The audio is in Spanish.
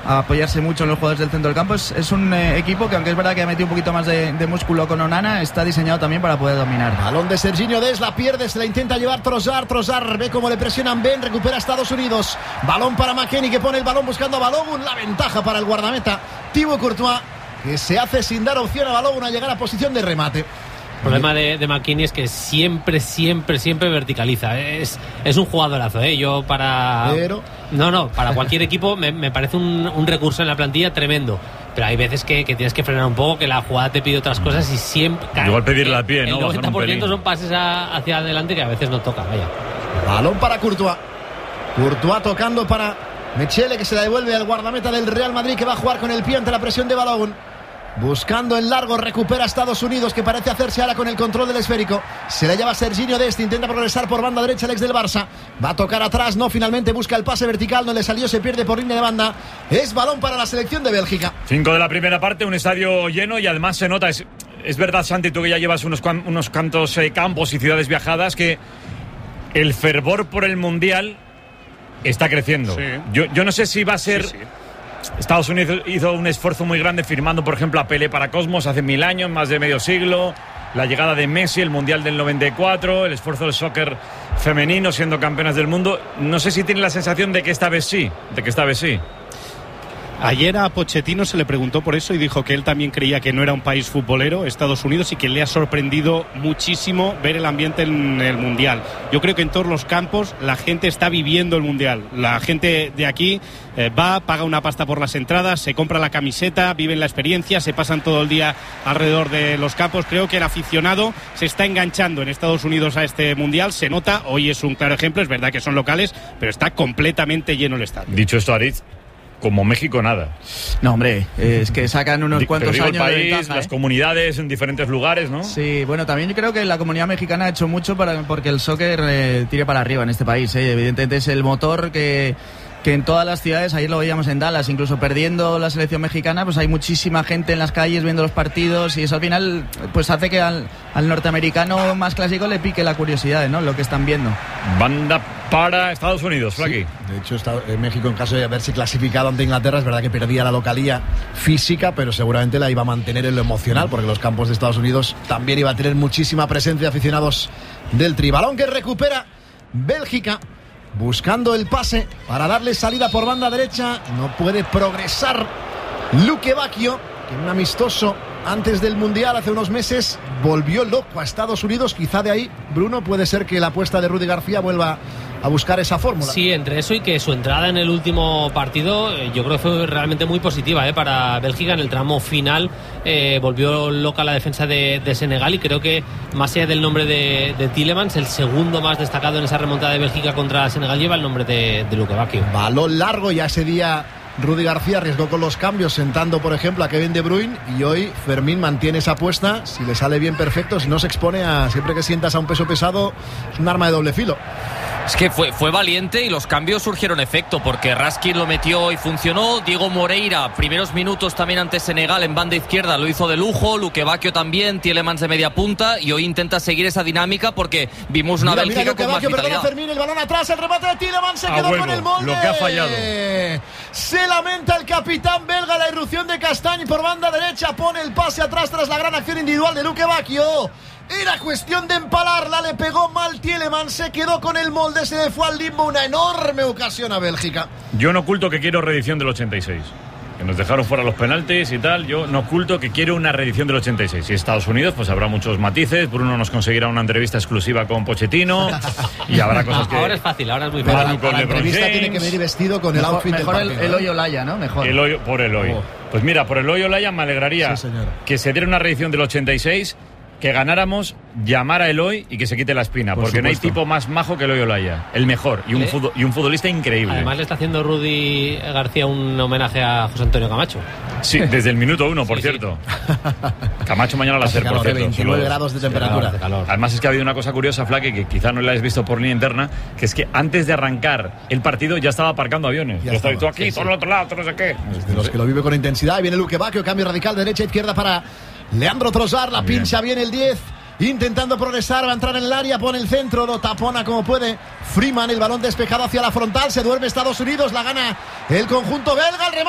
a apoyarse mucho en los jugadores del centro del campo. Es un equipo que, aunque es verdad que ha metido un poquito más de músculo con Onana, está diseñado también para poder dominar. Balón de Serginho Dest, la pierde, se la intenta llevar Trossard, ve cómo le presionan Ben, recupera Estados Unidos. Balón para McKennie, que pone el balón buscando a Balogun, la ventaja para el guardameta Thibaut Courtois, que se hace sin dar opción a Balogun a llegar a posición de remate. El problema de McKennie es que siempre verticaliza. Es un jugadorazo, ¿eh? Yo para cualquier equipo me parece un recurso en la plantilla tremendo. Pero hay veces que tienes que frenar un poco, que la jugada te pide otras cosas y siempre... Igual pedirle a pie, ¿no? El 90% son pases hacia adelante que a veces no toca, vaya. Balón para Courtois tocando para Mechele, que se la devuelve al guardameta del Real Madrid, que va a jugar con el pie ante la presión de Balogun. Buscando en largo, recupera Estados Unidos, que parece hacerse ahora con el control del esférico. Se la lleva Serginho Dest, intenta progresar por banda derecha el ex del Barça. Va a tocar atrás, no, finalmente busca el pase vertical, no le salió, se pierde por línea de banda. Es balón para la selección de Bélgica. 5 de la primera parte, un estadio lleno y además se nota, es verdad, Santi, tú que ya llevas unos cuantos campos y ciudades viajadas, que el fervor por el Mundial está creciendo. Sí. Yo no sé si va a ser... Sí. Estados Unidos hizo un esfuerzo muy grande firmando, por ejemplo, a Pelé para Cosmos hace 1000 años, más de medio siglo. La llegada de Messi, el Mundial del 94, el esfuerzo del soccer femenino siendo campeonas del mundo. No sé si tiene la sensación de que esta vez sí. Ayer a Pochettino se le preguntó por eso y dijo que él también creía que no era un país futbolero, Estados Unidos, y que le ha sorprendido muchísimo ver el ambiente en el Mundial. Yo creo que en todos los campos la gente está viviendo el Mundial. La gente de aquí paga una pasta por las entradas, se compra la camiseta, viven la experiencia, se pasan todo el día alrededor de los campos. Creo que el aficionado se está enganchando en Estados Unidos a este Mundial, se nota, hoy es un claro ejemplo, es verdad que son locales, pero está completamente lleno el estadio. Dicho esto, Aritz, como México nada. No, hombre, es que sacan unos cuantos años el país, de ventaja, las comunidades en diferentes lugares, ¿no? Sí, bueno, también yo creo que la comunidad mexicana ha hecho mucho porque el soccer tire para arriba en este país, ¿eh? Evidentemente es el motor que en todas las ciudades, ayer lo veíamos en Dallas, incluso perdiendo la selección mexicana, pues hay muchísima gente en las calles viendo los partidos, y eso al final pues hace que al norteamericano más clásico le pique la curiosidad, ¿no? Lo que están viendo. Banda para Estados Unidos, Flaky. Sí, de hecho, México, en caso de haberse clasificado ante Inglaterra, es verdad que perdía la localía física, pero seguramente la iba a mantener en lo emocional, porque los campos de Estados Unidos también iba a tener muchísima presencia de aficionados del Tri. Balón que recupera Bélgica, buscando el pase para darle salida por banda derecha. No puede progresar Luque Bacchio, que en un amistoso antes del Mundial hace unos meses volvió loco a Estados Unidos. Quizá de ahí, Bruno, puede ser que la apuesta de Rudy García vuelva a buscar esa fórmula. Sí, entre eso y que su entrada en el último partido yo creo que fue realmente muy positiva para Bélgica. En el tramo final volvió loca la defensa de Senegal, y creo que más allá del nombre de Tielemans, el segundo más destacado en esa remontada de Bélgica contra Senegal lleva el nombre de Luque Bacchio. Balón largo, ya ese día Rudy García arriesgó con los cambios, sentando por ejemplo a Kevin De Bruyne, y hoy Fermín mantiene esa apuesta. Si le sale bien, perfecto; si no, se expone a, siempre que sientas a un peso pesado, es un arma de doble filo. Es que fue valiente y los cambios surgieron efecto, porque Raskin lo metió y funcionó. Diego Moreira, primeros minutos también ante Senegal en banda izquierda, lo hizo de lujo. Luque Bacchio también, Tielemans de media punta, y hoy intenta seguir esa dinámica porque vimos una Bélgica con más vitalidad. Fermín, el balón atrás, el remate de Tielemans, se quedó con el molde. Lo que ha fallado. Se lamenta el capitán belga la irrupción de Castagne por banda derecha, pone el pase atrás tras la gran acción individual de Luque Bacchio. Era cuestión de empalarla, le pegó mal Tielemans, se quedó con el molde, se le fue al limbo. Una enorme ocasión a Bélgica. Yo no oculto que quiero reedición del 86, que nos dejaron fuera los penaltis y tal. Yo no oculto que quiero una reedición del 86. Y Estados Unidos, pues habrá muchos matices. Bruno nos conseguirá una entrevista exclusiva con Pochettino y habrá cosas que... Ahora es fácil, ahora es muy fácil. La entrevista tiene que venir vestido con el outfit mejor del partido. el Eloy Olaya, ¿no? Mejor. Por Eloy. Pues mira, por Eloy Olaya me alegraría que se diera una reedición del 86, que ganáramos, llamar a Eloy y que se quite la espina, porque no hay tipo más majo que Eloy Olaya, el mejor, y un futbolista increíble. Además le está haciendo Rudy García un homenaje a José Antonio Camacho. Sí, desde el minuto 1, por cierto. Camacho mañana la ser, por cierto. 29 grados de temperatura. De calor. Además es que ha habido una cosa curiosa, Flaque, que quizá no la hayas visto por línea interna, que es que antes de arrancar el partido ya estaba aparcando aviones. Ya estaba tú aquí, todo al otro lado, todo no sé qué. De los que lo vive con intensidad. Y viene Luque Bacchio, cambio radical, derecha, izquierda para Leandro Trossard, la pincha bien el 10. Intentando progresar, va a entrar en el área, pone el centro, lo tapona como puede Freeman, el balón despejado hacia la frontal, se duerme Estados Unidos, la gana el conjunto belga, el remate